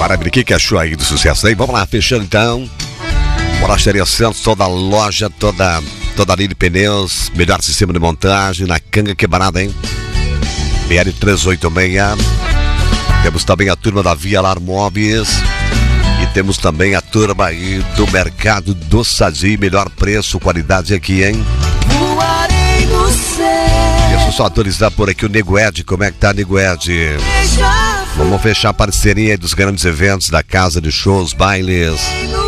Maravilha, que é show aí do sucesso aí. Vamos lá, fechando então. Borracharia Santos, toda a loja, toda a linha de pneus, melhor sistema de montagem, na Canga Quebrada, hein? BR 386. Temos também a turma da Via Lar Móveis. E temos também a turma aí do Mercado do Sadi. Melhor preço, qualidade aqui, hein? Voarei no céu. Deixa eu só atualizar por aqui o Nego Ed. Como é que tá, Nego Ed? Vamos fechar a parceria aí dos grandes eventos da Casa de Shows, bailes.